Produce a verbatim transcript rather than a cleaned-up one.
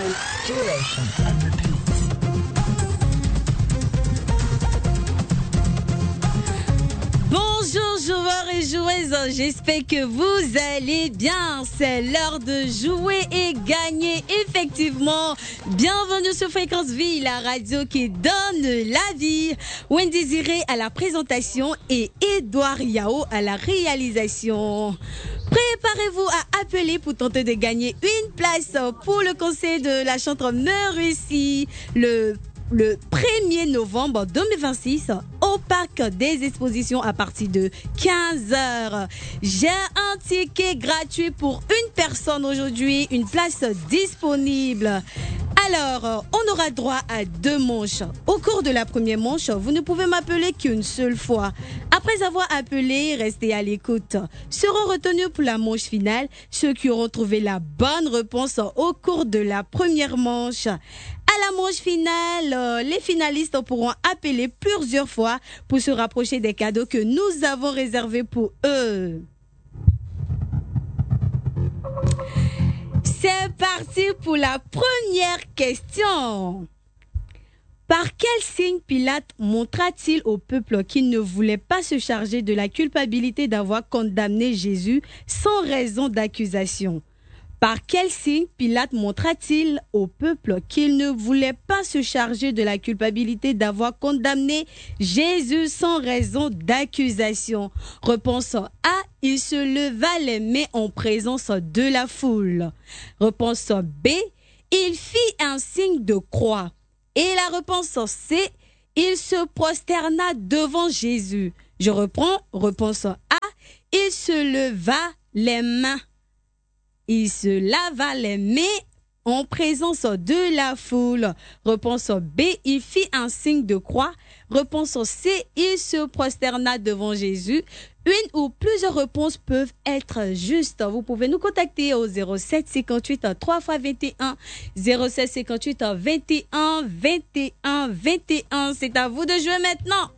minimize duration and repeat. Bonjour joueurs et joueuses, j'espère que vous allez bien. C'est l'heure de jouer et gagner. Effectivement, bienvenue sur Fréquence Vie, la radio qui donne la vie. Wendy Ziré à la présentation et Edouard Yao à la réalisation. Préparez-vous à appeler pour tenter de gagner une place pour le concert de la chanteuse Meurussi le le premier novembre deux mille vingt-six au Parc des Expositions à partir de quinze heures. J'ai un ticket gratuit pour une personne aujourd'hui, une place disponible. Alors, on aura droit à deux manches. Au cours de la première manche, vous ne pouvez m'appeler qu'une seule fois. Après avoir appelé, restez à l'écoute. Seront retenus pour la manche finale ceux qui auront trouvé la bonne réponse au cours de la première manche. À la manche finale, les finalistes pourront appeler plusieurs fois pour se rapprocher des cadeaux que nous avons réservés pour eux. C'est parti pour la première question. Par quel signe Pilate montra-t-il au peuple qu'il ne voulait pas se charger de la culpabilité d'avoir condamné Jésus sans raison d'accusation? Par quel signe Pilate montra-t-il au peuple qu'il ne voulait pas se charger de la culpabilité d'avoir condamné Jésus sans raison d'accusation? Réponse A. Il se leva les mains en présence de la foule. Réponse B. Il fit un signe de croix. Et la réponse C. Il se prosterna devant Jésus. Je reprends. Réponse A. Il se leva les mains. Il se lava les mains en présence de la foule. Réponse B, il fit un signe de croix. Réponse C, il se prosterna devant Jésus. Une ou plusieurs réponses peuvent être justes. Vous pouvez nous contacter au zéro sept cinquante-huit trois fois vingt et un, zéro sept cinquante-huit vingt et un, vingt et un, vingt et un. C'est à vous de jouer maintenant.